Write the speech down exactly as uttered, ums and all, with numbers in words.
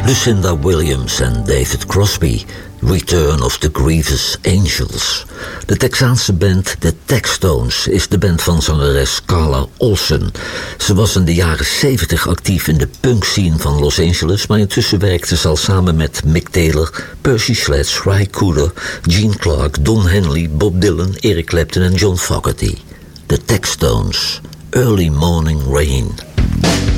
Lucinda Williams en David Crosby, Return of the Grievous Angels. De Texaanse band The Textones is de band van zangeres Carla Olsen. Ze was in de jaren zeventig actief in de punkscene van Los Angeles, maar intussen werkte ze al samen met Mick Taylor, Percy Sledge, Ry Cooder, Gene Clark, Don Henley, Bob Dylan, Eric Clapton en John Fogerty. The Textones, Early Morning Rain.